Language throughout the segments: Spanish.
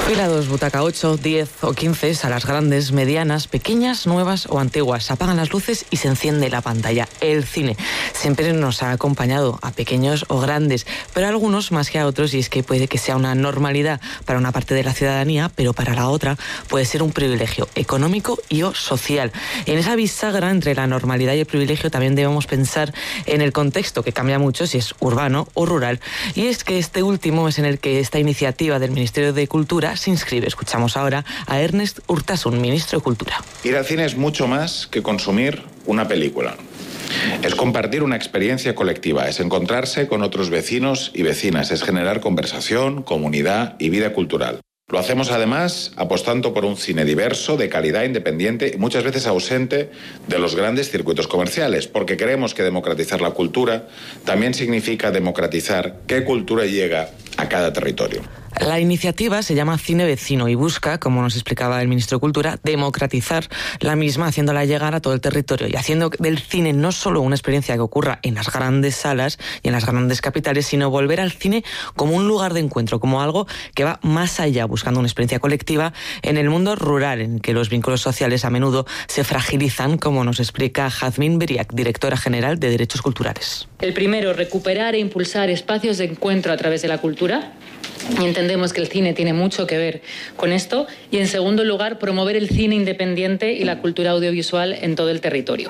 Fila 2, butaca 8, 10 o 15, salas grandes, medianas, pequeñas, nuevas o antiguas. Se apagan las luces y se enciende la pantalla. El cine siempre nos ha acompañado, a pequeños o grandes, pero a algunos más que a otros, y es que puede que sea una normalidad para una parte de la ciudadanía, pero para la otra puede ser un privilegio económico y o social. Y en esa bisagra entre la normalidad y el privilegio también debemos pensar en el contexto, que cambia mucho si es urbano o rural. Y es que este último es en el que esta iniciativa del Ministerio de Cultura se inscribe. Escuchamos ahora a Ernest Urtasun, ministro de Cultura. Ir al cine es mucho más que consumir una película. Es compartir una experiencia colectiva, es encontrarse con otros vecinos y vecinas, es generar conversación, comunidad y vida cultural. Lo hacemos además apostando por un cine diverso, de calidad, independiente y muchas veces ausente de los grandes circuitos comerciales, porque creemos que democratizar la cultura también significa democratizar qué cultura llega a cada territorio. La iniciativa se llama Cine Vecino y busca, como nos explicaba el ministro de Cultura, democratizar la misma, haciéndola llegar a todo el territorio y haciendo del cine no solo una experiencia que ocurra en las grandes salas y en las grandes capitales, sino volver al cine como un lugar de encuentro, como algo que va más allá, buscando una experiencia colectiva en el mundo rural, en que los vínculos sociales a menudo se fragilizan, como nos explica Jazmín Beriak, directora general de Derechos Culturales. El primero, recuperar e impulsar espacios de encuentro a través de la cultura. Y entendemos que el cine tiene mucho que ver con esto. Y en segundo lugar, promover el cine independiente y la cultura audiovisual en todo el territorio.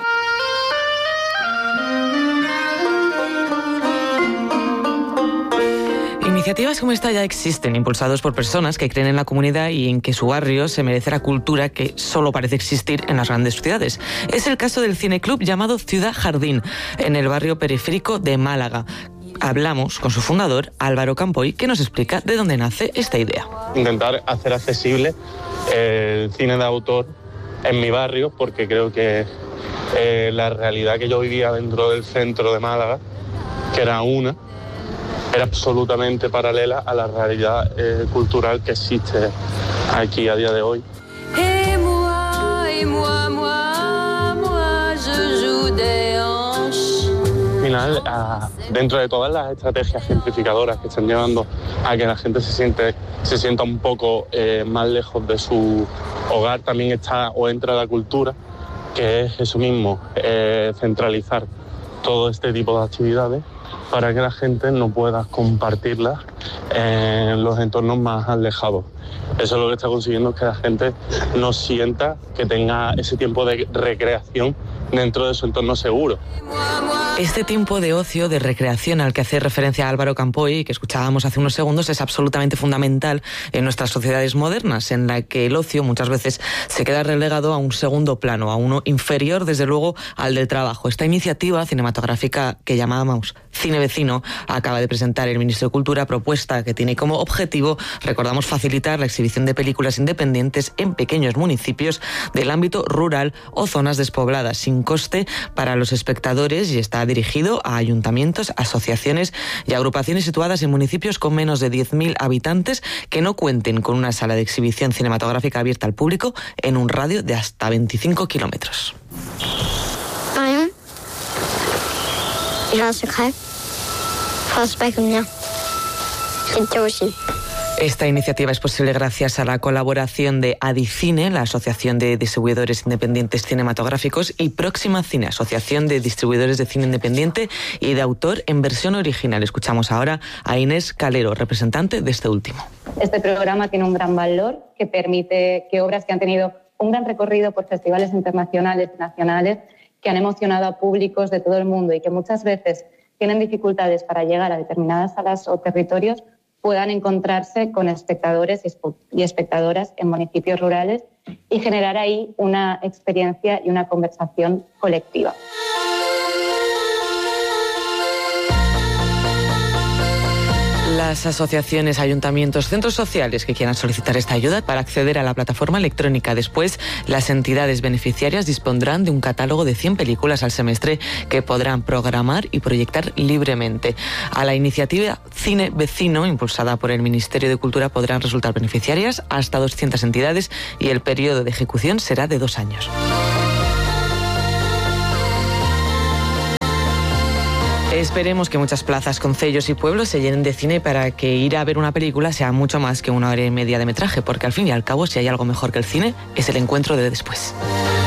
Iniciativas como esta ya existen, impulsados por personas que creen en la comunidad y en que su barrio se merece la cultura que solo parece existir en las grandes ciudades. Es el caso del cineclub llamado Ciudad Jardín, en el barrio periférico de Málaga. Hablamos con su fundador, Álvaro Campoy, que nos explica de dónde nace esta idea. Intentar hacer accesible el cine de autor en mi barrio, porque creo que la realidad que yo vivía dentro del centro de Málaga, que era absolutamente paralela a la realidad cultural que existe aquí a día de hoy. Al final, dentro de todas las estrategias gentrificadoras que están llevando a que la gente se sienta un poco más lejos de su hogar, también está o entra la cultura, que es eso mismo, centralizar todo este tipo de actividades para que la gente no pueda compartirlas en los entornos más alejados. Eso es lo que está consiguiendo, que la gente no sienta que tenga ese tiempo de recreación dentro de su entorno seguro. Este tiempo de ocio, de recreación al que hace referencia Álvaro Campoy, que escuchábamos hace unos segundos, es absolutamente fundamental en nuestras sociedades modernas, en la que el ocio muchas veces se queda relegado a un segundo plano, a uno inferior, desde luego, al del trabajo. Esta iniciativa cinematográfica que llamábamos Cine Vecino acaba de presentar el ministro de Cultura, propuesta que tiene como objetivo, recordamos, facilitar la exhibición de películas independientes en pequeños municipios del ámbito rural o zonas despobladas, sin coste para los espectadores, y está dirigido a ayuntamientos, asociaciones y agrupaciones situadas en municipios con menos de 10.000 habitantes que no cuenten con una sala de exhibición cinematográfica abierta al público en un radio de hasta 25 kilómetros. Esta iniciativa es posible gracias a la colaboración de Adicine, la Asociación de Distribuidores Independientes Cinematográficos, y Próxima Cine, Asociación de Distribuidores de Cine Independiente y de Autor en versión original. Escuchamos ahora a Inés Calero, representante de este último. Este programa tiene un gran valor que permite que obras que han tenido un gran recorrido por festivales internacionales y nacionales, que han emocionado a públicos de todo el mundo y que muchas veces tienen dificultades para llegar a determinadas salas o territorios, puedan encontrarse con espectadores y espectadoras en municipios rurales y generar ahí una experiencia y una conversación colectiva. Las asociaciones, ayuntamientos, centros sociales que quieran solicitar esta ayuda para acceder a la plataforma electrónica. Después, las entidades beneficiarias dispondrán de un catálogo de 100 películas al semestre que podrán programar y proyectar libremente. A la iniciativa Cine Vecino, impulsada por el Ministerio de Cultura, podrán resultar beneficiarias hasta 200 entidades y el periodo de ejecución será de 2 años. Esperemos que muchas plazas, concellos y pueblos se llenen de cine para que ir a ver una película sea mucho más que 1 hora y media de metraje, porque al fin y al cabo, si hay algo mejor que el cine, es el encuentro de después.